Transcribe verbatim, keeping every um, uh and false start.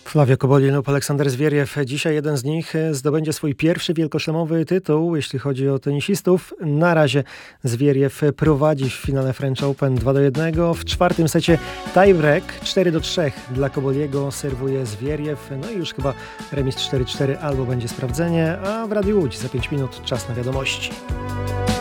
Flavio Cobolli lub Aleksander Zwieriew. Dzisiaj jeden z nich zdobędzie swój pierwszy wielkoszlemowy tytuł, jeśli chodzi o tenisistów. Na razie Zwieriew prowadzi w finale French Open dwa do jednego. W czwartym secie tiebreak cztery do trzech dla Cobolliego serwuje Zwieriew. No i już chyba remis cztery cztery albo będzie sprawdzenie, a w Radiu Łódź za pięć minut czas na wiadomości.